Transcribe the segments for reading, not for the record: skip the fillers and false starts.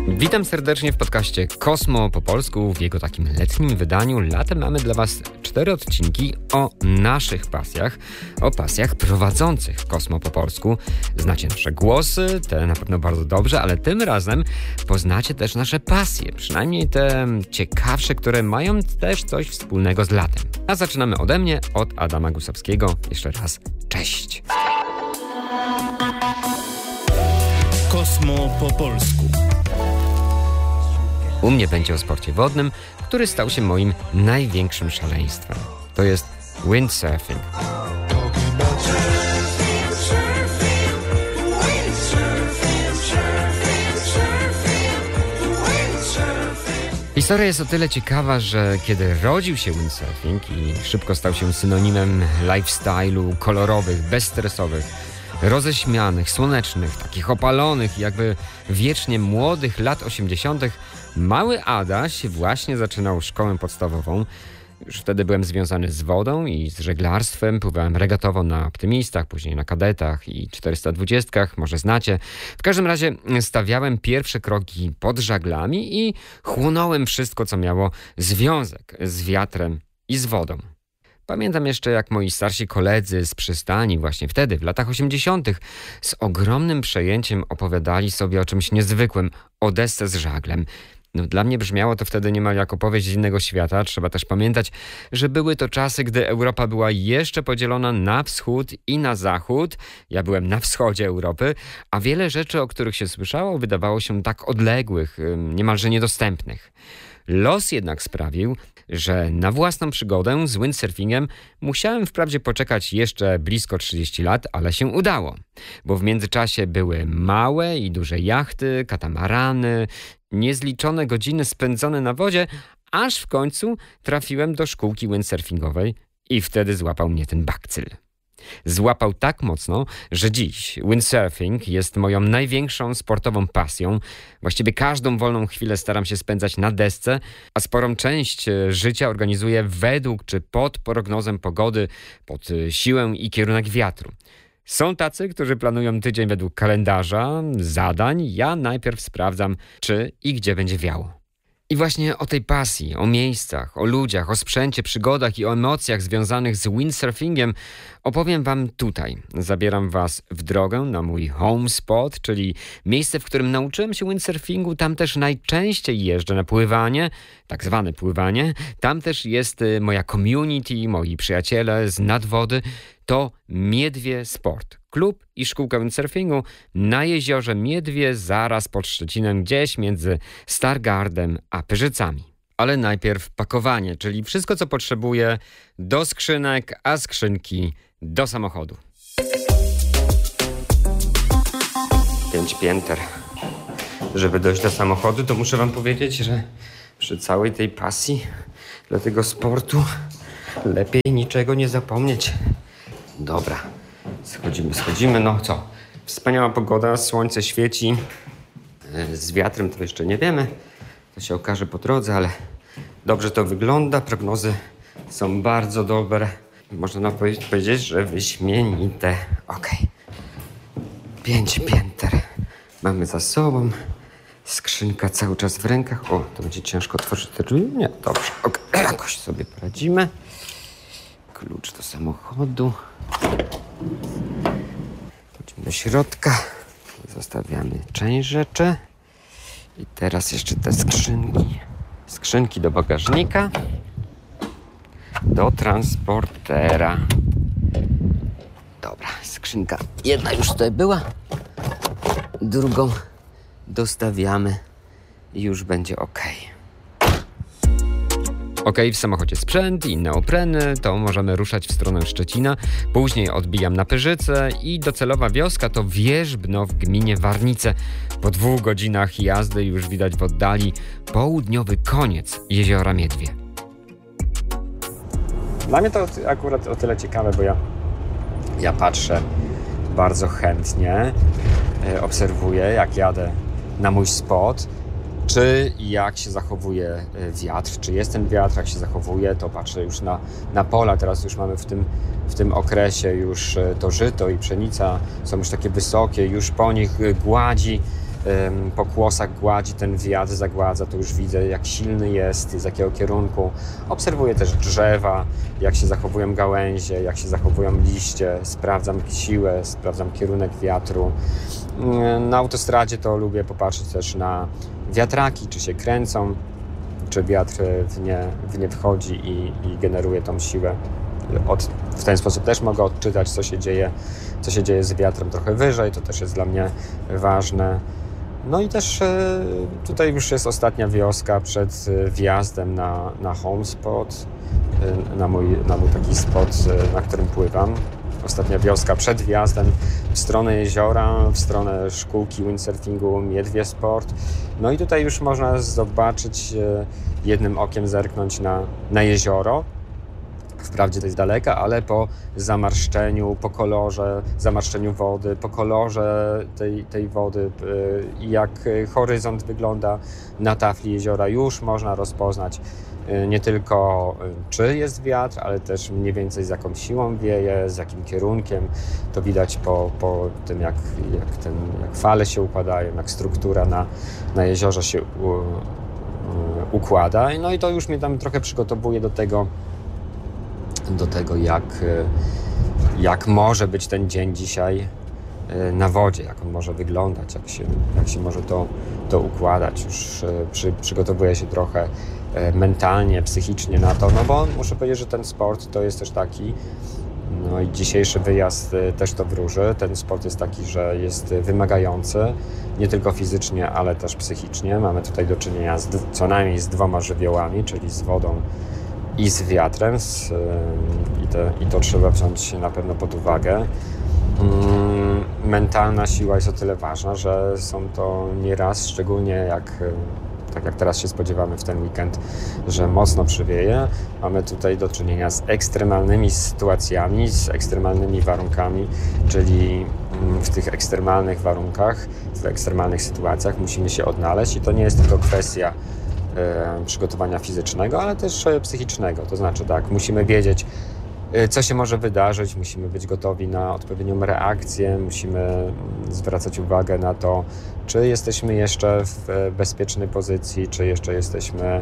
Witam serdecznie w podcaście Kosmo po polsku w jego takim letnim wydaniu. Latem mamy dla Was 4 odcinki o naszych pasjach, o pasjach prowadzących Kosmo po polsku. Znacie nasze głosy, te na pewno bardzo dobrze, ale tym razem poznacie też nasze pasje, przynajmniej te ciekawsze, które mają też coś wspólnego z latem. A zaczynamy ode mnie, od Adama Gusowskiego. Jeszcze raz, cześć! Kosmo po polsku. U mnie będzie o sporcie wodnym, który stał się moim największym szaleństwem. To jest windsurfing. Historia jest o tyle ciekawa, że kiedy rodził się windsurfing i szybko stał się synonimem lifestyle'u kolorowych, bezstresowych, roześmianych, słonecznych, takich opalonych, jakby wiecznie młodych lat 80., mały Adaś właśnie zaczynał szkołę podstawową. Już wtedy byłem związany z wodą i z żeglarstwem. Pływałem regatowo na optymistach, później na kadetach i 420, może znacie. W każdym razie stawiałem pierwsze kroki pod żaglami i chłonąłem wszystko, co miało związek z wiatrem i z wodą. Pamiętam jeszcze, jak moi starsi koledzy z przystani właśnie wtedy, w latach 80., z ogromnym przejęciem opowiadali sobie o czymś niezwykłym, o desce z żaglem. Dla mnie brzmiało to wtedy niemal jak opowieść z innego świata. Trzeba też pamiętać, że były to czasy, gdy Europa była jeszcze podzielona na wschód i na zachód. Ja byłem na wschodzie Europy, a wiele rzeczy, o których się słyszało, wydawało się tak odległych, niemalże niedostępnych. Los jednak sprawił, że na własną przygodę z windsurfingiem musiałem wprawdzie poczekać jeszcze blisko 30 lat, ale się udało. Bo w międzyczasie były małe i duże jachty, katamarany, niezliczone godziny spędzone na wodzie, aż w końcu trafiłem do szkółki windsurfingowej i wtedy złapał mnie ten bakcyl. Złapał tak mocno, że dziś windsurfing jest moją największą sportową pasją. Właściwie każdą wolną chwilę staram się spędzać na desce, a sporą część życia organizuję według czy pod prognozą pogody, pod siłę i kierunek wiatru. Są tacy, którzy planują tydzień według kalendarza, zadań. Ja najpierw sprawdzam, czy i gdzie będzie wiało. I właśnie o tej pasji, o miejscach, o ludziach, o sprzęcie, przygodach i o emocjach związanych z windsurfingiem opowiem Wam tutaj. Zabieram Was w drogę na mój home spot, czyli miejsce, w którym nauczyłem się windsurfingu. Tam też najczęściej jeżdżę na pływanie, tak zwane pływanie. Tam też jest moja community, moi przyjaciele z nadwody. To Miedwie Sport. Klub i szkółka windsurfingu na jeziorze Miedwie, zaraz pod Szczecinem, gdzieś między Stargardem a Pyrzycami. Ale najpierw pakowanie, czyli wszystko, co potrzebuję do skrzynek, a skrzynki do samochodu. 5 pięter. Żeby dojść do samochodu, to muszę Wam powiedzieć, że przy całej tej pasji dla tego sportu lepiej niczego nie zapomnieć. Dobra, schodzimy, no co? Wspaniała pogoda, słońce świeci. Z wiatrem to jeszcze nie wiemy. To się okaże po drodze, ale dobrze to wygląda. Prognozy są bardzo dobre. Można powiedzieć, że wyśmienite. Okej. 5 pięter mamy za sobą. Skrzynka cały czas w rękach. O, to będzie ciężko otworzyć te drzwi. Nie, dobrze. Okay. Jakoś sobie poradzimy. Klucz do samochodu. Chodzimy do środka. Zostawiamy część rzeczy. I teraz jeszcze te skrzynki. Skrzynki do bagażnika. Do transportera. Dobra, skrzynka jedna już tutaj była. Drugą dostawiamy i już będzie ok. W samochodzie sprzęt i neopreny, to możemy ruszać w stronę Szczecina. Później odbijam na Pyrzyce i docelowa wioska to Wierzbno w gminie Warnice. Po 2 godzinach jazdy już widać w oddali południowy koniec jeziora Miedwie. Dla mnie to akurat o tyle ciekawe, bo ja patrzę bardzo chętnie, obserwuję, jak jadę na mój spot, czy jak się zachowuje wiatr, czy jest ten wiatr, jak się zachowuje, to patrzę już na pola. Teraz już mamy w tym okresie już to żyto i pszenica są już takie wysokie, już po nich gładzi pokłosach gładzi, ten wiatr zagładza, to już widzę, jak silny jest, z jakiego kierunku. Obserwuję też drzewa, jak się zachowują gałęzie, jak się zachowują liście, sprawdzam siłę, sprawdzam kierunek wiatru. Na autostradzie to lubię popatrzeć też na wiatraki, czy się kręcą, czy wiatr w nie wchodzi i generuje tą siłę. W ten sposób też mogę odczytać, co się dzieje z wiatrem trochę wyżej, to też jest dla mnie ważne. No i też tutaj już jest ostatnia wioska przed wjazdem na home spot, na mój taki spot, na którym pływam. Ostatnia wioska przed wjazdem w stronę jeziora, w stronę szkółki windsurfingu Miedwie Sport. No i tutaj już można zobaczyć, jednym okiem zerknąć na jezioro. Wprawdzie to jest daleka, ale po zamarszczeniu, po kolorze, zamarszczeniu wody, po kolorze tej wody i jak horyzont wygląda na tafli jeziora, już można rozpoznać nie tylko czy jest wiatr, ale też mniej więcej z jaką siłą wieje, z jakim kierunkiem. To widać po tym, jak fale się układają, jak struktura na jeziorze się układa. No i to już mnie tam trochę przygotowuje do tego, jak może być ten dzień dzisiaj na wodzie, jak on może wyglądać, jak się może to układać. Już przygotowuję się trochę mentalnie, psychicznie na to, no bo muszę powiedzieć, że ten sport to jest też taki, no i dzisiejszy wyjazd też to wróży. Ten sport jest taki, że jest wymagający, nie tylko fizycznie, ale też psychicznie. Mamy tutaj do czynienia co najmniej z 2 żywiołami, czyli z wodą i z wiatrem, i to trzeba wziąć na pewno pod uwagę. Mentalna siła jest o tyle ważna, że są to nieraz, szczególnie tak jak teraz się spodziewamy w ten weekend, że mocno przywieje. Mamy tutaj do czynienia z ekstremalnymi sytuacjami, z ekstremalnymi warunkami, czyli w tych ekstremalnych warunkach, w ekstremalnych sytuacjach musimy się odnaleźć i to nie jest tylko kwestia przygotowania fizycznego, ale też psychicznego. To znaczy tak, musimy wiedzieć, co się może wydarzyć, musimy być gotowi na odpowiednią reakcję, musimy zwracać uwagę na to, czy jesteśmy jeszcze w bezpiecznej pozycji, czy jeszcze jesteśmy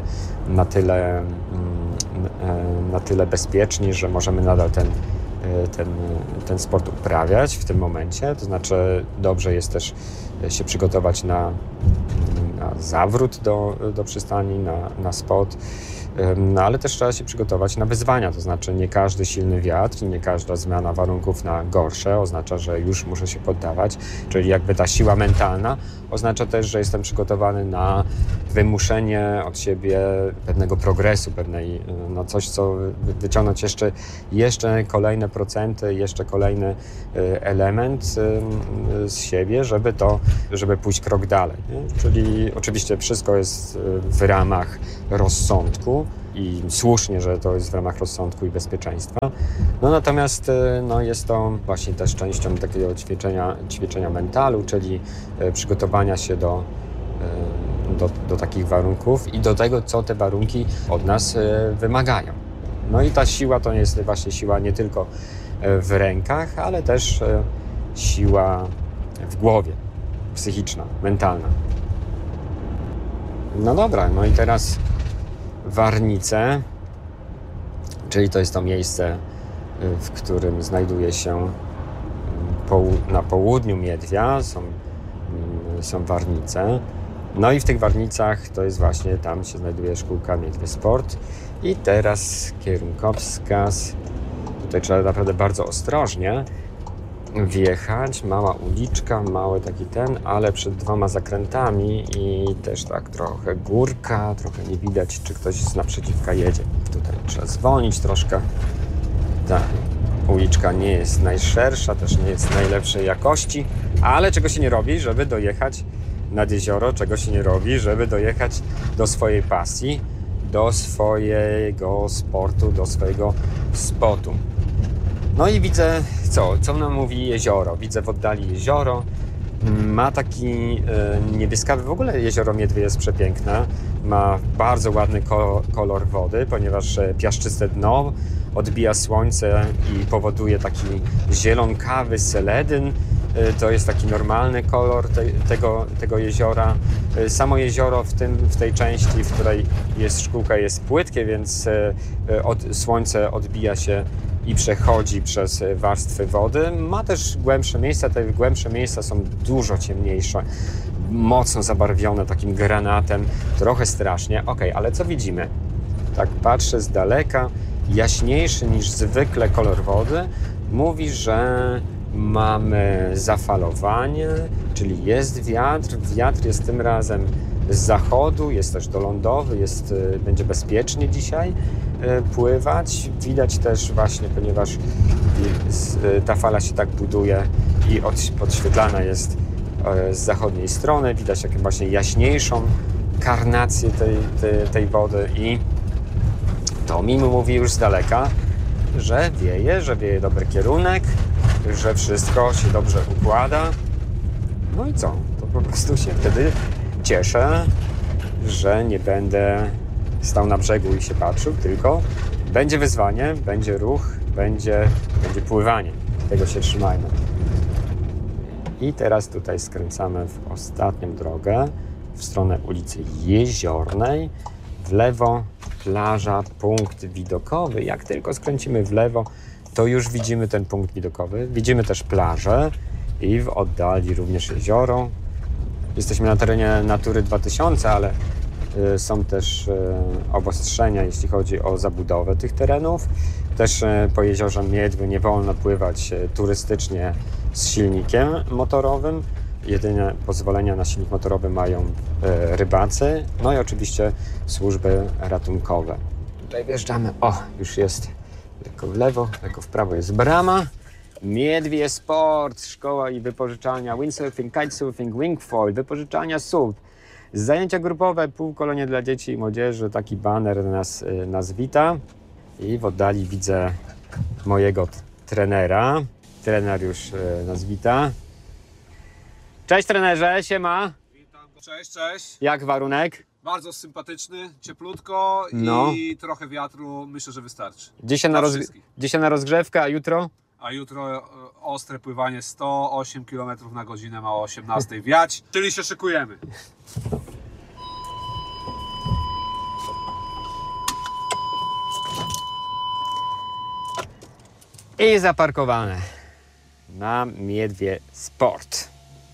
na tyle bezpieczni, że możemy nadal ten sport uprawiać w tym momencie. To znaczy dobrze jest też się przygotować na zawrót do przystani, na spot, no ale też trzeba się przygotować na wyzwania, to znaczy nie każdy silny wiatr, nie każda zmiana warunków na gorsze oznacza, że już muszę się poddawać, czyli jakby ta siła mentalna oznacza też, że jestem przygotowany na wymuszenie od siebie pewnego progresu, coś, co wyciągnąć jeszcze kolejne procenty, jeszcze kolejny element z siebie, żeby pójść krok dalej, nie? Czyli oczywiście wszystko jest w ramach rozsądku i słusznie, że to jest w ramach rozsądku i bezpieczeństwa. No natomiast jest to właśnie też częścią takiego ćwiczenia mentalu, czyli przygotowania się do takich warunków i do tego, co te warunki od nas wymagają. No i ta siła to jest właśnie siła nie tylko w rękach, ale też siła w głowie, psychiczna, mentalna. No dobra, no i teraz Warnice, czyli to jest to miejsce, w którym znajduje się na południu Miedwia, są Warnice. No i w tych Warnicach to jest właśnie, tam się znajduje szkółka Miedwie Sport. I teraz kierunkowskaz. Tutaj trzeba naprawdę bardzo ostrożnie wjechać. Mała uliczka, mały taki ale przed 2 zakrętami i też tak trochę górka, trochę nie widać, czy ktoś z naprzeciwka jedzie. Tutaj trzeba zwolnić troszkę. Ta uliczka nie jest najszersza, też nie jest najlepszej jakości, ale czego się nie robi, żeby dojechać nad jezioro, czego się nie robi, żeby dojechać do swojej pasji, do swojego sportu, do swojego spotu. No i widzę, co nam mówi jezioro. Widzę w oddali jezioro. Ma taki niebieskawy, w ogóle jezioro Miedwie jest przepiękne. Ma bardzo ładny kolor wody, ponieważ piaszczyste dno odbija słońce i powoduje taki zielonkawy seledyn. To jest taki normalny kolor tego jeziora. Samo jezioro w tej części, w której jest szkółka, jest płytkie, więc słońce odbija się i przechodzi przez warstwy wody. Ma też głębsze miejsca. Te głębsze miejsca są dużo ciemniejsze, mocno zabarwione takim granatem. Trochę strasznie. Ok, ale co widzimy? Tak patrzę z daleka. Jaśniejszy niż zwykle kolor wody mówi, że mamy zafalowanie, czyli jest wiatr. Wiatr jest tym razem z zachodu, jest też dolądowy, będzie bezpiecznie dzisiaj pływać. Widać też właśnie, ponieważ ta fala się tak buduje i podświetlana jest z zachodniej strony. Widać taką właśnie jaśniejszą karnację tej wody i to mi mówi już z daleka, że wieje dobry kierunek, że wszystko się dobrze układa. No i co? To po prostu się wtedy cieszę, że nie będę stał na brzegu i się patrzył, tylko będzie wyzwanie, będzie ruch, będzie pływanie. Tego się trzymajmy. I teraz tutaj skręcamy w ostatnią drogę w stronę ulicy Jeziornej. W lewo plaża, punkt widokowy. Jak tylko skręcimy w lewo, to już widzimy ten punkt widokowy. Widzimy też plażę i w oddali również jezioro. Jesteśmy na terenie Natury 2000, ale są też obostrzenia, jeśli chodzi o zabudowę tych terenów. Też po jeziorze Miedwy nie wolno pływać turystycznie z silnikiem motorowym. Jedyne pozwolenia na silnik motorowy mają rybacy, no i oczywiście służby ratunkowe. Tutaj wjeżdżamy, już jest lekko w lewo, lekko w prawo jest brama. Miedwie Sport, szkoła i wypożyczalnia windsurfing, kitesurfing, wingfoil, wypożyczalnia SUP. Zajęcia grupowe, półkolonie dla dzieci i młodzieży, taki baner nas wita. I w oddali widzę mojego trenera. Trener już nas wita. Cześć trenerze, siema. Witam. Cześć. Jak warunek? Bardzo sympatyczny, cieplutko i trochę wiatru, myślę, że wystarczy. Dzisiaj na rozgrzewkę, a jutro? A jutro ostre pływanie 108 km na godzinę ma o 18 wiać, czyli się szykujemy. I zaparkowane na Miedwie Sport.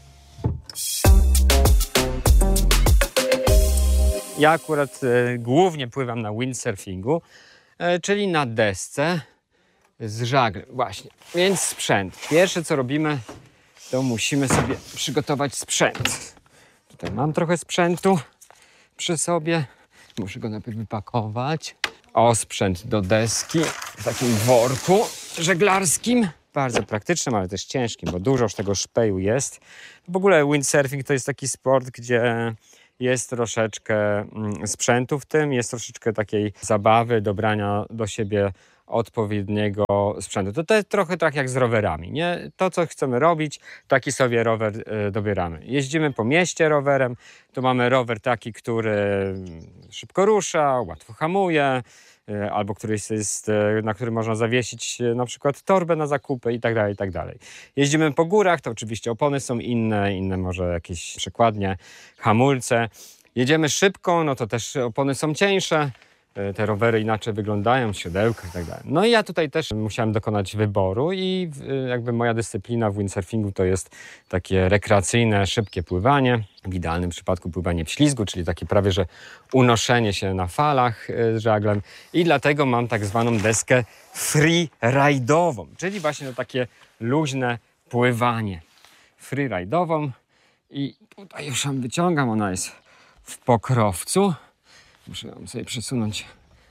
Ja akurat głównie pływam na windsurfingu, czyli na desce z żaglem. Właśnie, więc sprzęt. Pierwsze co robimy, to musimy sobie przygotować sprzęt. Tutaj mam trochę sprzętu przy sobie. Muszę go najpierw wypakować. Sprzęt do deski w takim worku żeglarskim. Bardzo praktycznym, ale też ciężkim, bo dużo już tego szpeju jest. W ogóle windsurfing to jest taki sport, gdzie jest troszeczkę sprzętu w tym, jest troszeczkę takiej zabawy, dobrania do siebie odpowiedniego sprzętu. To jest trochę tak jak z rowerami, nie? To, co chcemy robić, taki sobie rower dobieramy. Jeździmy po mieście rowerem, to mamy rower taki, który szybko rusza, łatwo hamuje, albo na którym można zawiesić na przykład torbę na zakupy i tak dalej. Jeździmy po górach, to oczywiście opony są inne może jakieś przekładnie, hamulce. Jedziemy szybko, no to też opony są cieńsze, te rowery inaczej wyglądają, siodełka i tak dalej. No i ja tutaj też musiałem dokonać wyboru i jakby moja dyscyplina w windsurfingu to jest takie rekreacyjne, szybkie pływanie. W idealnym przypadku pływanie w ślizgu, czyli takie prawie, że unoszenie się na falach z żaglem. I dlatego mam tak zwaną deskę freeride'ową, czyli właśnie to takie luźne pływanie. Freeride'ową i tutaj już ją wyciągam, ona jest w pokrowcu. Muszę ją sobie przesunąć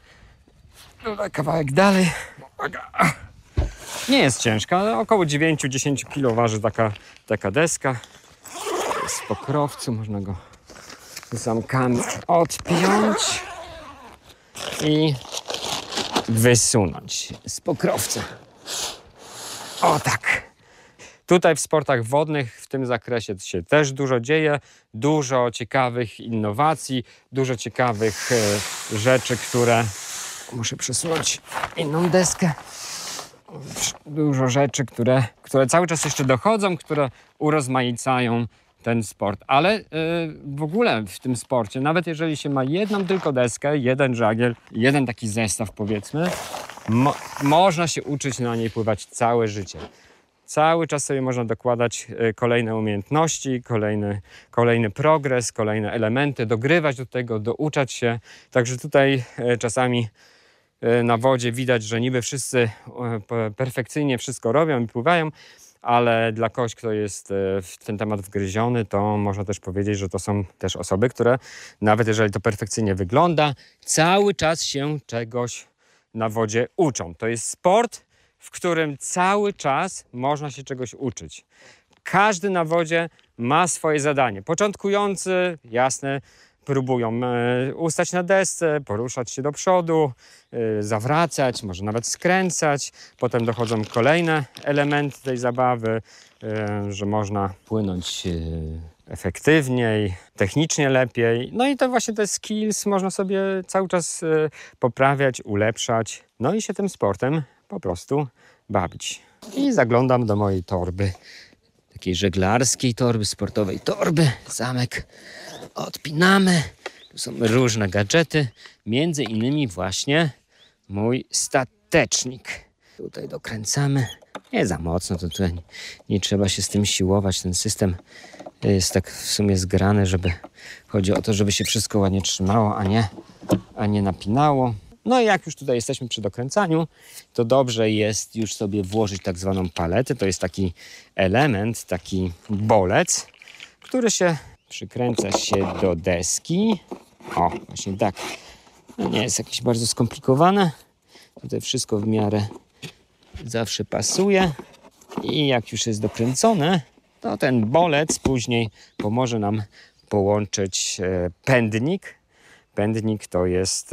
tutaj kawałek dalej. Nie jest ciężka, ale około 9-10 kg waży taka deska. Jest w pokrowcu, można go zamkami odpiąć i wysunąć z pokrowca. O tak. Tutaj w sportach wodnych w tym zakresie się też dużo dzieje, dużo ciekawych innowacji, dużo ciekawych rzeczy, które... Muszę przesunąć inną deskę. dużo rzeczy, które cały czas jeszcze dochodzą, które urozmaicają ten sport. Ale w ogóle w tym sporcie, nawet jeżeli się ma jedną tylko deskę, jeden żagiel, jeden taki zestaw powiedzmy, można się uczyć na niej pływać całe życie. Cały czas sobie można dokładać kolejne umiejętności, kolejny progres, kolejne elementy, dogrywać do tego, douczać się. Także tutaj czasami na wodzie widać, że niby wszyscy perfekcyjnie wszystko robią i pływają, ale dla kogoś, kto jest w ten temat wgryziony, to można też powiedzieć, że to są też osoby, które nawet jeżeli to perfekcyjnie wygląda, cały czas się czegoś na wodzie uczą. To jest sport, w którym cały czas można się czegoś uczyć. Każdy na wodzie ma swoje zadanie. Początkujący, jasne, próbują ustać na desce, poruszać się do przodu, zawracać, może nawet skręcać. Potem dochodzą kolejne elementy tej zabawy, że można płynąć efektywniej, technicznie lepiej. No i to właśnie te skills można sobie cały czas poprawiać, ulepszać. No i się tym sportem po prostu bawić. I zaglądam do mojej torby. Takiej żeglarskiej torby, sportowej torby. Zamek odpinamy. Tu są różne gadżety. Między innymi właśnie mój statecznik. Tutaj dokręcamy. Nie za mocno, to tutaj nie trzeba się z tym siłować. Ten system jest tak w sumie zgrany, chodzi o to, żeby się wszystko ładnie trzymało, a nie napinało. No i jak już tutaj jesteśmy przy dokręcaniu, to dobrze jest już sobie włożyć tak zwaną paletę. To jest taki element, taki bolec, który się przykręca się do deski. O, właśnie tak. No nie jest jakieś bardzo skomplikowane. Tutaj wszystko w miarę zawsze pasuje. I jak już jest dokręcone, to ten bolec później pomoże nam połączyć pędnik. Pędnik to jest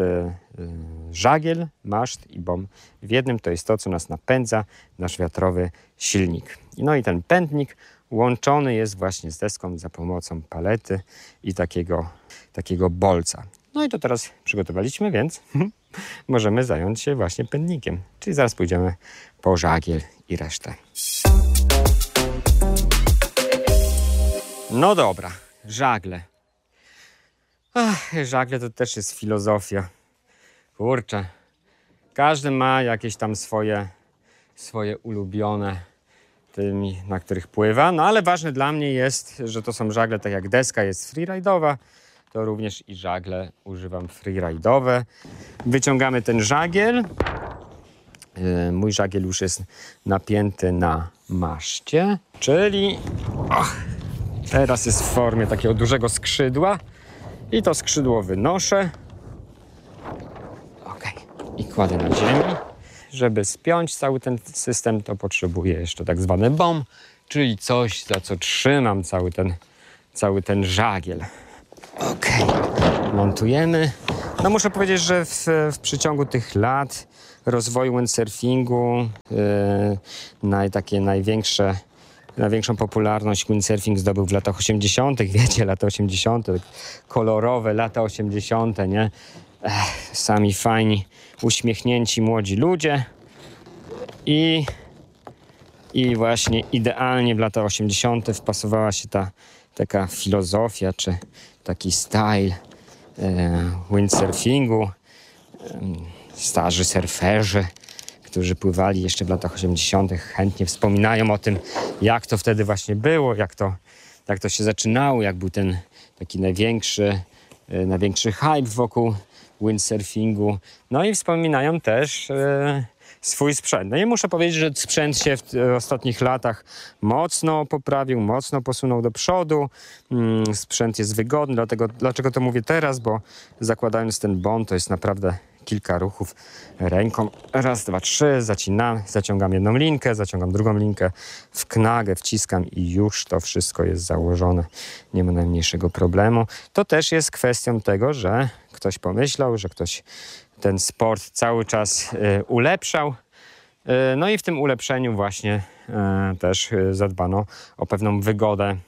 żagiel, maszt i bom. W jednym to jest to, co nas napędza, nasz wiatrowy silnik. No i ten pędnik łączony jest właśnie z deską za pomocą palety i takiego bolca. No i to teraz przygotowaliśmy, więc możemy zająć się właśnie pędnikiem. Czyli zaraz pójdziemy po żagiel i resztę. No dobra, żagle. Żagle to też jest filozofia. Kurczę. Każdy ma jakieś tam swoje ulubione, tymi, na których pływa. No ale ważne dla mnie jest, że to są żagle, tak jak deska jest freeride'owa, to również i żagle używam freeride'owe. Wyciągamy ten żagiel. Mój żagiel już jest napięty na maszcie, czyli teraz jest w formie takiego dużego skrzydła. I to skrzydło wynoszę. Ok. I kładę na ziemi. Żeby spiąć cały ten system, to potrzebuję jeszcze tak zwany BOM, czyli coś, za co trzymam cały ten żagiel. Ok. Montujemy. No muszę powiedzieć, że w przeciągu tych lat rozwoju windsurfingu największą popularność windsurfing zdobył w latach 80. Wiecie, lata 80. kolorowe lata 80. nie? Sami fajni, uśmiechnięci młodzi ludzie i właśnie idealnie w lata 80. wpasowała się ta taka filozofia, czy taki style windsurfingu. Starzy surferzy, którzy pływali jeszcze w latach 80. chętnie wspominają o tym, jak to wtedy właśnie było, jak to się zaczynało, jak był ten taki największy hype wokół windsurfingu. No i wspominają też swój sprzęt. No i muszę powiedzieć, że sprzęt się w ostatnich latach mocno poprawił, mocno posunął do przodu. Sprzęt jest wygodny, dlaczego to mówię teraz, bo zakładając ten BOM, to jest naprawdę kilka ruchów ręką. Raz, dwa, trzy, zaciągam jedną linkę, zaciągam drugą linkę, w knagę wciskam i już to wszystko jest założone. Nie ma najmniejszego problemu. To też jest kwestią tego, że ktoś pomyślał, że ktoś ten sport cały czas ulepszał. No i w tym ulepszeniu właśnie też zadbano o pewną wygodę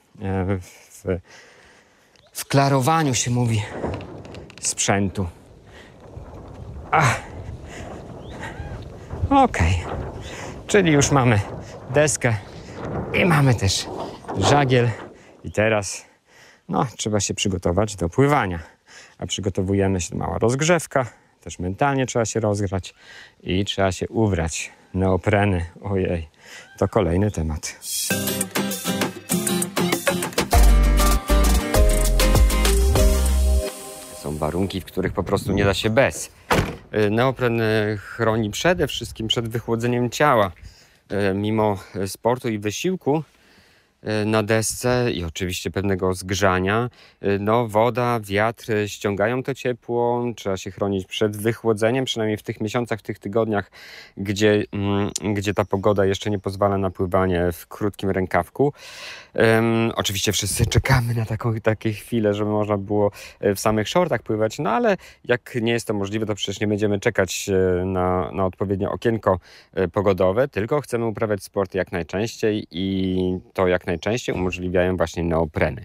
w klarowaniu, się mówi, sprzętu. Okej. Czyli już mamy deskę i mamy też żagiel. I teraz trzeba się przygotować do pływania. A przygotowujemy się, mała rozgrzewka. Też mentalnie trzeba się rozgrzać i trzeba się ubrać. Neopreny, ojej, to kolejny temat. Są warunki, w których po prostu nie da się bez. Neopren chroni przede wszystkim przed wychłodzeniem ciała. Mimo sportu i wysiłku na desce i oczywiście pewnego zgrzania, woda, wiatr ściągają to ciepło, trzeba się chronić przed wychłodzeniem, przynajmniej w tych miesiącach, w tych tygodniach, gdzie ta pogoda jeszcze nie pozwala na pływanie w krótkim rękawku. Oczywiście wszyscy czekamy na takie chwile, żeby można było w samych shortach pływać, ale jak nie jest to możliwe, to przecież nie będziemy czekać na odpowiednie okienko pogodowe, tylko chcemy uprawiać sport jak najczęściej i to jak najczęściej umożliwiają właśnie neopreny.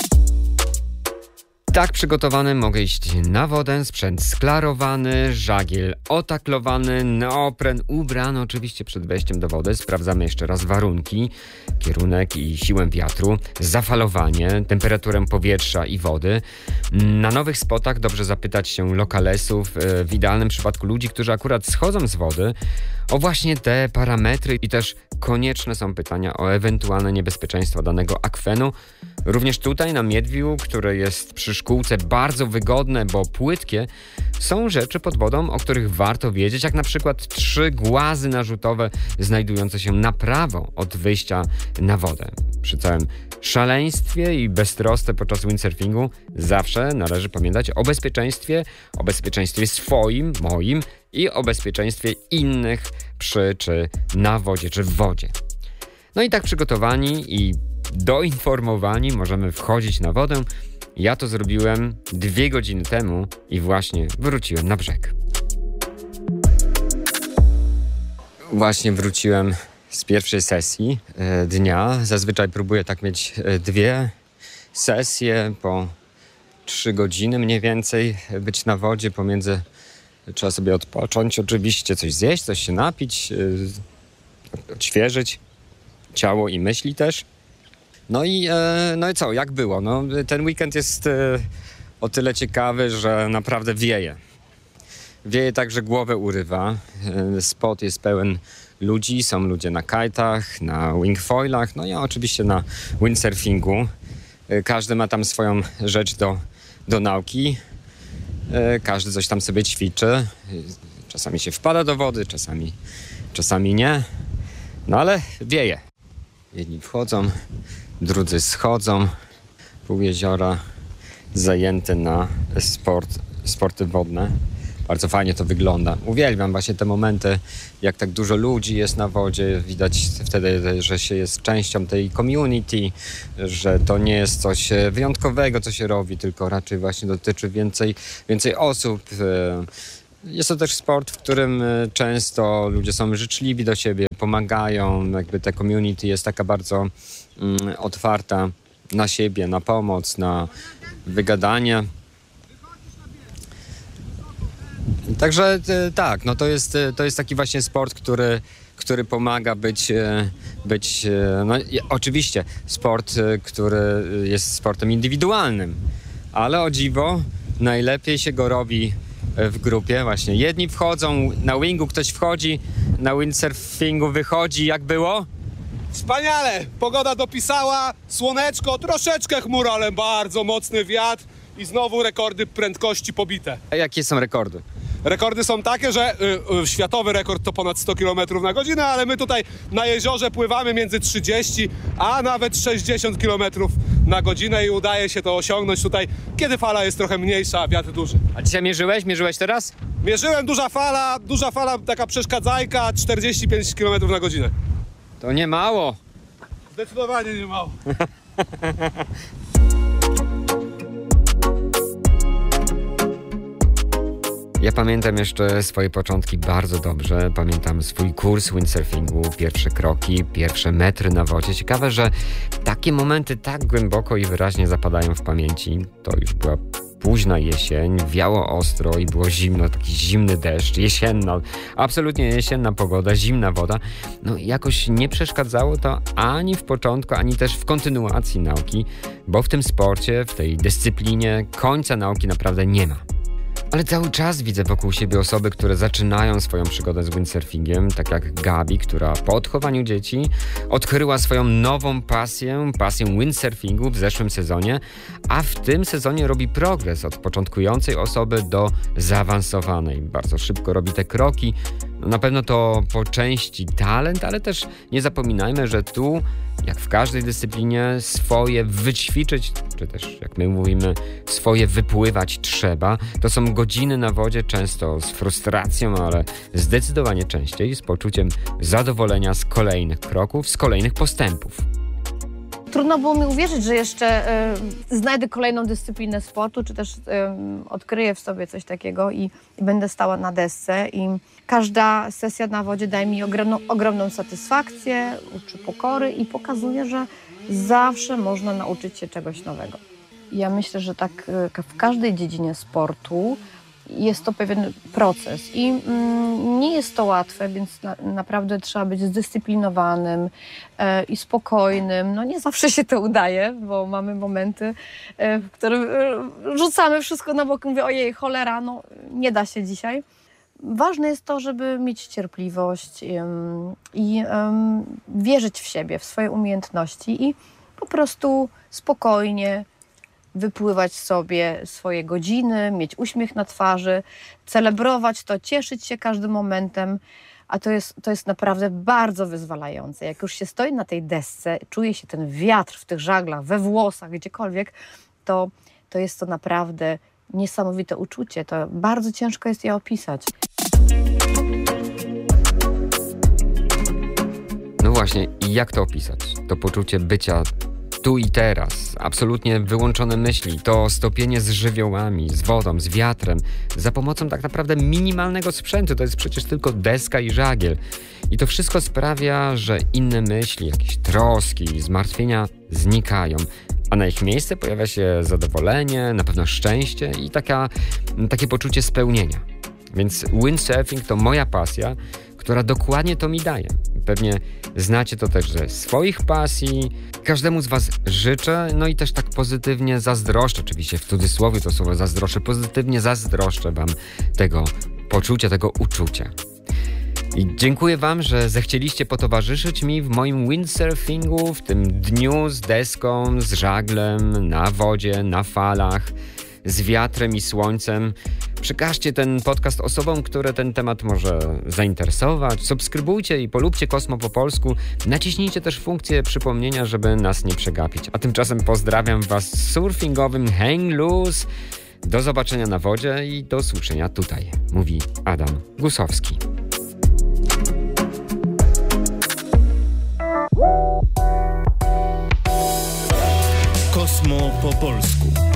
Tak przygotowany mogę iść na wodę, sprzęt sklarowany, żagiel otaklowany, neopren ubrany oczywiście przed wejściem do wody. Sprawdzamy jeszcze raz warunki, kierunek i siłę wiatru, zafalowanie, temperaturę powietrza i wody. Na nowych spotach dobrze zapytać się lokalesów, w idealnym przypadku ludzi, którzy akurat schodzą z wody, o właśnie te parametry i też konieczne są pytania o ewentualne niebezpieczeństwa danego akwenu. Również tutaj na Miedwiu, które jest przy szkółce bardzo wygodne, bo płytkie, są rzeczy pod wodą, o których warto wiedzieć, jak na przykład 3 głazy narzutowe znajdujące się na prawo od wyjścia na wodę. Przy całym szaleństwie i beztrosce podczas windsurfingu zawsze należy pamiętać o bezpieczeństwie swoim, moim i o bezpieczeństwie innych przy czy na wodzie, czy w wodzie. No i tak przygotowani i doinformowani możemy wchodzić na wodę. Ja to zrobiłem 2 godziny temu i właśnie wróciłem na brzeg. Właśnie wróciłem z pierwszej sesji dnia. Zazwyczaj próbuję tak mieć 2 sesje po 3 godziny mniej więcej być na wodzie. Pomiędzy trzeba sobie odpocząć oczywiście, coś zjeść, coś się napić, odświeżyć ciało i myśli też. No i co, jak było? Ten weekend jest o tyle ciekawy, że naprawdę wieje. Wieje tak, że głowę urywa. Spot jest pełen ludzi, są ludzie na kajtach, na wingfoilach, no i oczywiście na windsurfingu. Każdy ma tam swoją rzecz do nauki. Każdy coś tam sobie ćwiczy. Czasami się wpada do wody, czasami nie. No ale wieje. Jedni wchodzą, drudzy schodzą. Pół jeziora zajęte na sporty wodne. Bardzo fajnie to wygląda. Uwielbiam właśnie te momenty, jak tak dużo ludzi jest na wodzie. Widać wtedy, że się jest częścią tej community, że to nie jest coś wyjątkowego, co się robi, tylko raczej właśnie dotyczy więcej osób. Jest to też sport, w którym często ludzie są życzliwi do siebie, pomagają. Jakby ta community jest taka bardzo otwarta na siebie, na pomoc, na wygadanie. Także tak, to jest taki właśnie sport, który pomaga być oczywiście sport, który jest sportem indywidualnym, ale o dziwo najlepiej się go robi w grupie. Właśnie jedni wchodzą, na wingu ktoś wchodzi, na windsurfingu wychodzi. Jak było? Wspaniale! Pogoda dopisała, słoneczko, troszeczkę chmur, ale bardzo mocny wiatr i znowu rekordy prędkości pobite. A jakie są rekordy? Rekordy są takie, że światowy rekord to ponad 100 km na godzinę, ale my tutaj na jeziorze pływamy między 30 a nawet 60 km na godzinę i udaje się to osiągnąć tutaj, kiedy fala jest trochę mniejsza, a wiatr duży. A dzisiaj mierzyłeś? Mierzyłeś teraz? Mierzyłem, duża fala, taka przeszkadzajka, 45 km na godzinę. To nie mało. Zdecydowanie nie mało. Ja pamiętam jeszcze swoje początki bardzo dobrze. Pamiętam swój kurs windsurfingu, pierwsze kroki, pierwsze metry na wodzie. Ciekawe, że takie momenty tak głęboko i wyraźnie zapadają w pamięci. To już była późna jesień, wiało ostro i było zimno, taki zimny deszcz, jesienna, absolutnie jesienna pogoda, zimna woda. No jakoś nie przeszkadzało to ani w początku, ani też w kontynuacji nauki, bo w tym sporcie, w tej dyscyplinie końca nauki naprawdę nie ma. Ale cały czas widzę wokół siebie osoby, które zaczynają swoją przygodę z windsurfingiem, tak jak Gabi, która po odchowaniu dzieci odkryła swoją nową pasję windsurfingu w zeszłym sezonie, a w tym sezonie robi progres od początkującej osoby do zaawansowanej. Bardzo szybko robi te kroki. No, na pewno to po części talent, ale też nie zapominajmy, że tu, jak w każdej dyscyplinie, swoje wyćwiczyć, czy też, jak my mówimy, swoje wypływać trzeba. To są godziny na wodzie, często z frustracją, ale zdecydowanie częściej z poczuciem zadowolenia z kolejnych kroków, z kolejnych postępów. Trudno było mi uwierzyć, że jeszcze znajdę kolejną dyscyplinę sportu, czy też odkryję w sobie coś takiego i będę stała na desce. I każda sesja na wodzie daje mi ogromną satysfakcję, uczy pokory i pokazuje, że zawsze można nauczyć się czegoś nowego. Ja myślę, że tak w każdej dziedzinie sportu jest to pewien proces i nie jest to łatwe, więc naprawdę trzeba być zdyscyplinowanym i spokojnym. No nie zawsze się to udaje, bo mamy momenty, w których rzucamy wszystko na bok i mówię, ojej, cholera, no nie da się dzisiaj. Ważne jest to, żeby mieć cierpliwość i wierzyć w siebie, w swoje umiejętności i po prostu spokojnie wypływać sobie swoje godziny, mieć uśmiech na twarzy, celebrować to, cieszyć się każdym momentem, a to jest naprawdę bardzo wyzwalające. Jak już się stoi na tej desce, czuje się ten wiatr w tych żaglach, we włosach, gdziekolwiek, to jest to naprawdę niesamowite uczucie. To bardzo ciężko jest je opisać. No właśnie, i jak to opisać? To poczucie bycia tu i teraz, absolutnie wyłączone myśli, to stopienie z żywiołami, z wodą, z wiatrem, za pomocą tak naprawdę minimalnego sprzętu, to jest przecież tylko deska i żagiel. I to wszystko sprawia, że inne myśli, jakieś troski, zmartwienia znikają, a na ich miejsce pojawia się zadowolenie, na pewno szczęście i takie poczucie spełnienia. Więc windsurfing to moja pasja, która dokładnie to mi daje. Pewnie znacie to też ze swoich pasji. Każdemu z was życzę, no i też tak pozytywnie zazdroszczę, oczywiście w cudzysłowie to słowo zazdroszczę, pozytywnie zazdroszczę wam tego poczucia, tego uczucia. I dziękuję wam, że zechcieliście potowarzyszyć mi w moim windsurfingu, w tym dniu z deską, z żaglem, na wodzie, na falach, z wiatrem i słońcem. Przekażcie ten podcast osobom, które ten temat może zainteresować. Subskrybujcie i polubcie Kosmo po polsku. Naciśnijcie też funkcję przypomnienia, żeby nas nie przegapić. A tymczasem pozdrawiam was z surfingowym Hang Loose. Do zobaczenia na wodzie i do usłyszenia tutaj, mówi Adam Gusowski. Kosmo po polsku.